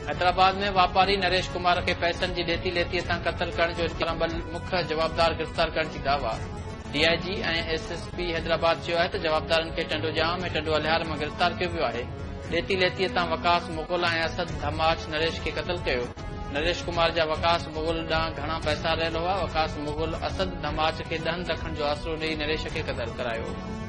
हैदराबाद में वापारी नरेश कुमार के पैसनि जी ॾेती लेतीअ सां क़त्ल करण जो इल्ज़ाम मुख्य जवाबदार गिरफ़्तार करण जी दावा। डीआईजी ऐं एसएसपी हैदराबाद चयो आहे त जवाबदारनि खे टंडोजाम ऐं टंडो अलिहार मां गिरफ़्तार कयो वियो आहे। ॾेती लेतीअ सां वकास मुग़ल ऐं असद धमाच नरेश खे क़त्ल कयो। नरेश कुमार जा वकास मुग़ल ॾांहुं घणा पैसा रहियल हुआ। वकास मुग़ल असद धमाच खे 10 लखनि जो आसरो ॾेई नरेश खे क़त्ल करायो।